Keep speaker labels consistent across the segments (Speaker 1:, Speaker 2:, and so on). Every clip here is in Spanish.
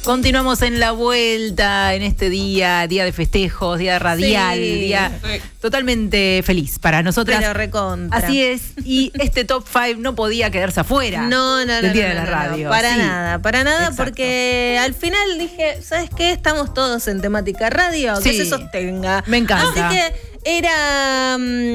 Speaker 1: Continuamos en la vuelta en este día de festejos, día radial, día totalmente feliz para nosotras.
Speaker 2: Pero recontra.
Speaker 1: Así es, y este top 5 no podía quedarse afuera del día de la radio.
Speaker 2: Para nada,
Speaker 1: Exacto.
Speaker 2: Porque al final dije, ¿sabes qué? Estamos todos en temática radio, que se sostenga.
Speaker 1: Me encanta.
Speaker 2: Así que era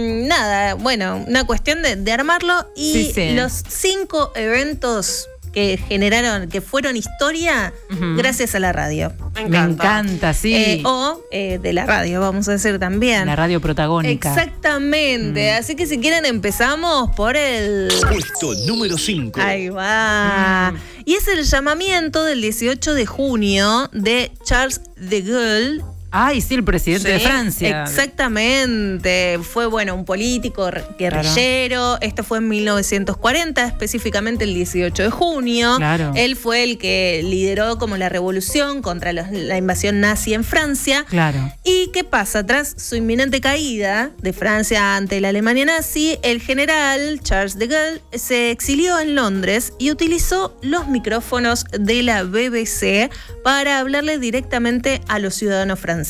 Speaker 2: una cuestión de armarlo y los 5 eventos que generaron, que fueron historia gracias a la radio.
Speaker 1: Me encanta, sí.
Speaker 2: De la radio, vamos a decir también.
Speaker 1: La radio protagónica.
Speaker 2: Exactamente. Así que si quieren empezamos por el
Speaker 3: puesto número 5.
Speaker 2: Ahí va. Y es el llamamiento del 18 de junio de Charles de Gaulle.
Speaker 1: Ay, sí, el presidente de Francia.
Speaker 2: Exactamente. Fue, un político guerrillero. Esto fue en 1940, específicamente el 18 de junio.
Speaker 1: Claro.
Speaker 2: Él fue el que lideró como la revolución contra la invasión nazi en Francia.
Speaker 1: Claro.
Speaker 2: ¿Y qué pasa? Tras su inminente caída de Francia ante la Alemania nazi, el general Charles de Gaulle se exilió en Londres y utilizó los micrófonos de la BBC para hablarle directamente a los ciudadanos franceses.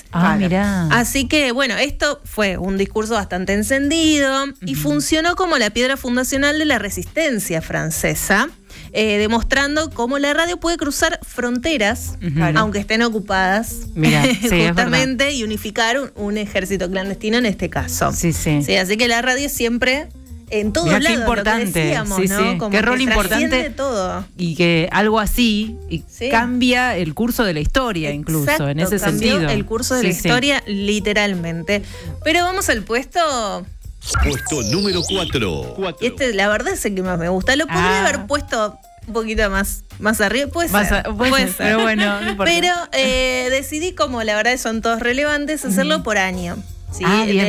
Speaker 1: Mirá.
Speaker 2: Así que, esto fue un discurso bastante encendido y funcionó como la piedra fundacional de la resistencia francesa, demostrando cómo la radio puede cruzar fronteras, aunque estén ocupadas,
Speaker 1: Mirá,
Speaker 2: justamente, y unificar un ejército clandestino en este caso.
Speaker 1: Sí.
Speaker 2: Así que la radio siempre en todos lados.
Speaker 1: Qué importante.
Speaker 2: Lo que decíamos, ¿no? Como
Speaker 1: qué rol importante.
Speaker 2: Todo.
Speaker 1: Y que algo así cambia el curso de la historia, incluso.
Speaker 2: Exacto,
Speaker 1: en ese
Speaker 2: cambió
Speaker 1: sentido.
Speaker 2: el curso de la historia, literalmente. Pero vamos al puesto
Speaker 3: número 4.
Speaker 2: Y la verdad es el que más me gusta. Lo podría haber puesto un poquito más arriba. Puede ser.
Speaker 1: Pero bueno, no importa.
Speaker 2: Pero decidí, como la verdad son todos relevantes, hacerlo por año. ¿sí?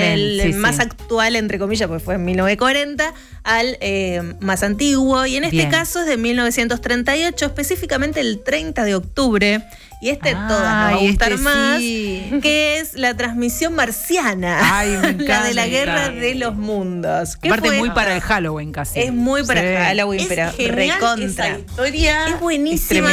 Speaker 2: El más actual, entre comillas, pues fue en 1940, al más antiguo. Y en este caso es de 1938, específicamente el 30 de octubre. Y todas nos va a gustar más, que es la transmisión marciana.
Speaker 1: Ay, me encanta,
Speaker 2: la de la guerra de los mundos.
Speaker 1: Aparte muy para el Halloween casi.
Speaker 2: Es muy para el Halloween, pero recontra.
Speaker 4: Esa historia
Speaker 2: es buenísima.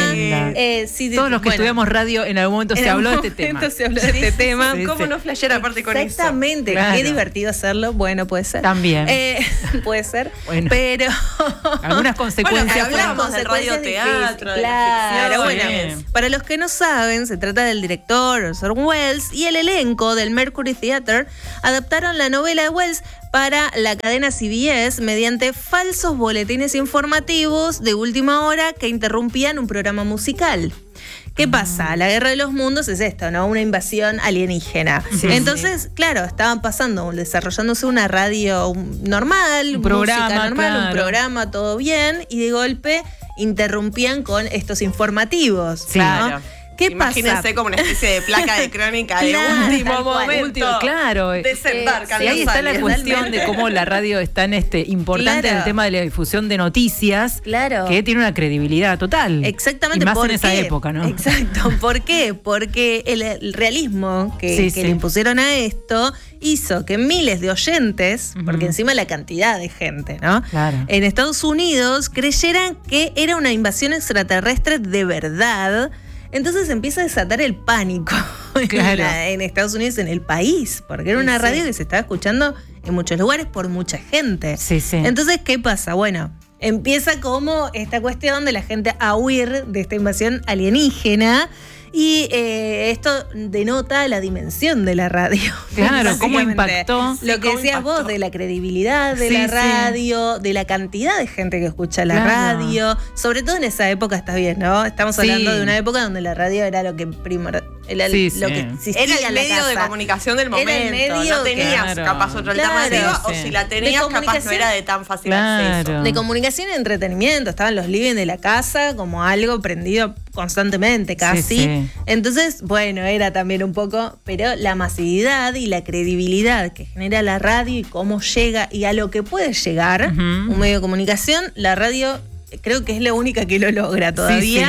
Speaker 1: Todos los que estudiamos radio en algún momento se habló de este tema.
Speaker 2: Se habló de este tema.
Speaker 4: ¿Cómo no flashear aparte con eso?
Speaker 2: Exactamente. Qué divertido hacerlo. Bueno, puede ser.
Speaker 1: También.
Speaker 2: Puede ser.
Speaker 1: Bueno.
Speaker 2: Pero
Speaker 1: algunas consecuencias.
Speaker 4: Hablamos del radioteatro, de
Speaker 2: claro,
Speaker 4: la ficción.
Speaker 2: para los que no saben, se trata del director Orson Welles y el elenco del Mercury Theatre adaptaron la novela de Welles para la cadena CBS mediante falsos boletines informativos de última hora que interrumpían un programa musical. ¿Qué pasa? La guerra de los mundos es esto, ¿no? Una invasión alienígena. Entonces, claro, estaban desarrollándose una radio normal,
Speaker 1: un programa,
Speaker 2: música normal,
Speaker 1: claro.
Speaker 2: un programa, todo bien, y de golpe interrumpían con estos informativos.
Speaker 1: Claro.
Speaker 2: ¿no? ¿Qué
Speaker 4: Imagínense
Speaker 2: pasa?
Speaker 4: como una especie de placa de crónica de último momento.
Speaker 1: Claro.
Speaker 4: Desembarcan
Speaker 1: Y ahí
Speaker 4: los
Speaker 1: está la
Speaker 4: aliens.
Speaker 1: cuestión de cómo la radio es tan importante en el tema de la difusión de noticias, que tiene una credibilidad total.
Speaker 2: Exactamente.
Speaker 1: Y más en esa época, ¿no?
Speaker 2: Exacto. ¿Por qué? Porque el realismo que le impusieron a esto hizo que miles de oyentes, porque encima la cantidad de gente, ¿no?
Speaker 1: Claro.
Speaker 2: En Estados Unidos creyeran que era una invasión extraterrestre de verdad. Entonces empieza a desatar el pánico en Estados Unidos, en el país, porque era una radio que se estaba escuchando en muchos lugares por mucha gente. Entonces, ¿qué pasa? Bueno, empieza como esta cuestión de la gente a huir de esta invasión alienígena. Y esto denota la dimensión de la radio.
Speaker 1: Claro, cómo impactó.
Speaker 2: Lo que decías vos, de la credibilidad de la radio, de la cantidad de gente que escucha la radio. Sobre todo en esa época, está bien, ¿no? Estamos hablando de una época donde la radio era lo que primero. Era lo que existía
Speaker 4: era el medio de comunicación del momento. No tenías capaz otra alternativa, o si la tenías capaz no era de tan fácil acceso.
Speaker 2: De comunicación y entretenimiento, estaban los living de la casa como algo prendido constantemente casi. Entonces, bueno, era también un poco, pero la masividad y la credibilidad que genera la radio y cómo llega y a lo que puede llegar un medio de comunicación, la radio creo que es la única que lo logra todavía.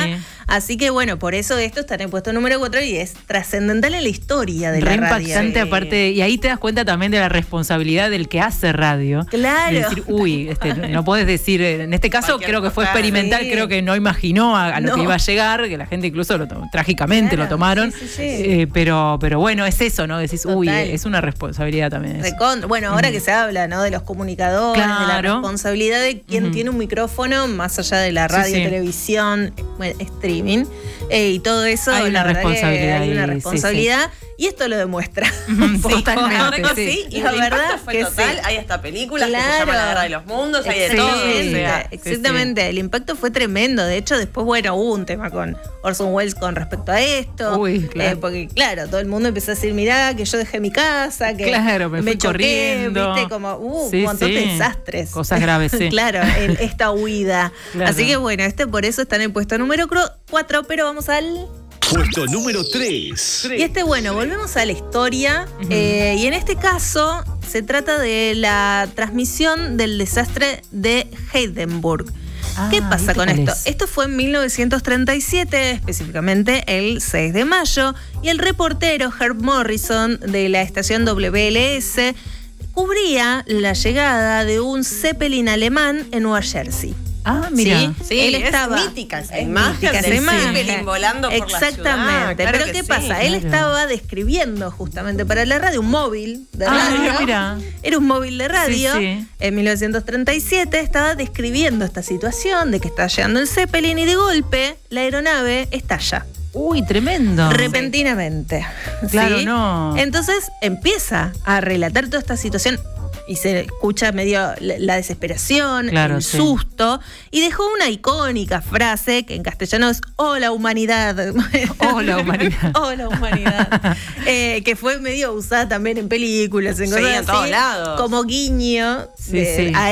Speaker 2: Así que bueno, por eso esto está en el puesto número 4 y es trascendental en la historia de la radio.
Speaker 1: Impactante aparte, y ahí te das cuenta también de la responsabilidad del que hace radio.
Speaker 2: Claro.
Speaker 1: De decir, no podés decir, en este caso
Speaker 4: Cualquier
Speaker 1: creo que fue experimental, creo que no imaginó a lo que iba a llegar, que la gente incluso trágicamente lo tomaron. Pero bueno, es eso, ¿no? Decís, es una responsabilidad también.
Speaker 2: Bueno, ahora que se habla, ¿no? De los comunicadores, de la responsabilidad de quien tiene un micrófono, más allá de la radio, televisión, streaming, y todo eso.
Speaker 1: Hay una responsabilidad.
Speaker 2: Hay una responsabilidad. Y esto lo demuestra.
Speaker 1: Totalmente.
Speaker 4: Sí. Y la verdad fue total. Hay hasta películas que se llaman La Guerra de los Mundos, hay de todo.
Speaker 2: Exactamente. El impacto fue tremendo. De hecho, después, hubo un tema con Orson Welles con respecto a esto. Porque, todo el mundo empezó a decir, mirá, que yo dejé mi casa, que
Speaker 1: me fui corriendo.
Speaker 2: Viste, como un montón de desastres.
Speaker 1: Cosas graves, sí.
Speaker 2: Claro, esta huida. Así que bueno, por eso está en el puesto número 4, pero vamos al...
Speaker 3: Puesto número 3.
Speaker 2: Y volvemos a la historia. Y en este caso se trata de la transmisión del desastre de Hindenburg. ¿Qué pasa con esto? Esto fue en 1937, específicamente el 6 de mayo, y el reportero Herb Morrison de la estación WLS cubría la llegada de un Zeppelin alemán en Nueva Jersey.
Speaker 1: Mira.
Speaker 2: Sí, él estaba.
Speaker 4: Es mítica esa imagen del Zeppelin volando por la ciudad.
Speaker 2: Exactamente. Pero ¿qué pasa? Él estaba describiendo justamente para la radio un móvil de radio.
Speaker 1: Mira.
Speaker 2: Era un móvil de radio. En 1937 estaba describiendo esta situación de que está llegando el Zeppelin y de golpe la aeronave estalla.
Speaker 1: Uy, tremendo.
Speaker 2: Repentinamente.
Speaker 1: Claro, no.
Speaker 2: Entonces empieza a relatar toda esta situación. Y se escucha medio la desesperación, el susto. Y dejó una icónica frase que en castellano es "Hola humanidad".
Speaker 1: Hola humanidad.
Speaker 2: Hola humanidad. Que fue medio usada también en películas, en cosas así,
Speaker 4: en todos lados.
Speaker 2: como guiño a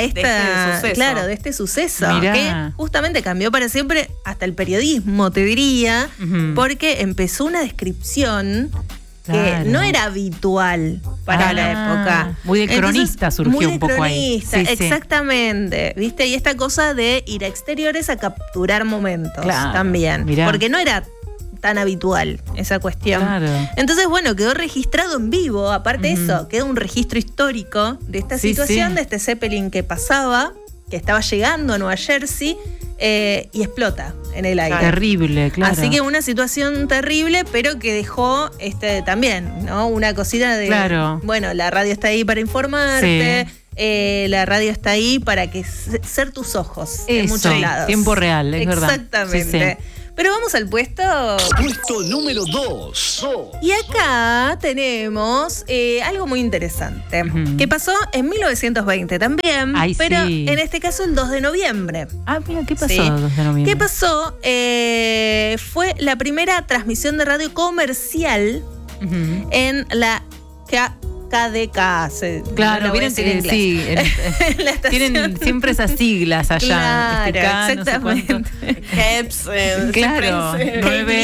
Speaker 2: de este suceso.
Speaker 1: Mirá.
Speaker 2: Que justamente cambió para siempre hasta el periodismo, te diría, porque empezó una descripción que no era habitual para la época.
Speaker 1: Muy de cronista. Entonces, surgió un poco ahí.
Speaker 2: Exactamente. ¿Viste? Y esta cosa de ir a exteriores a capturar momentos también.
Speaker 1: Mirá.
Speaker 2: Porque no era tan habitual esa cuestión. Entonces, quedó registrado en vivo. Aparte de eso, quedó un registro histórico de esta situación, de este Zeppelin que pasaba, que estaba llegando a Nueva Jersey. Y explota en el aire.
Speaker 1: Terrible, claro.
Speaker 2: Así que una situación terrible, pero que dejó también, ¿no? Una cosita de... Bueno, la radio está ahí para informarte. La radio está ahí para ser tus ojos en muchos lados.
Speaker 1: Tiempo real, es verdad.
Speaker 2: Exactamente. Pero vamos al puesto
Speaker 3: número 2.
Speaker 2: Y acá tenemos algo muy interesante, que pasó en 1920 también, pero en este caso el 2 de noviembre.
Speaker 1: Mira, ¿qué pasó el 2 de noviembre?
Speaker 2: ¿Qué pasó? Fue la primera transmisión de radio comercial en la KDK.
Speaker 1: Claro, miren que tienen siempre esas siglas allá.
Speaker 2: Claro, exactamente.
Speaker 4: KEPS,
Speaker 1: claro, 9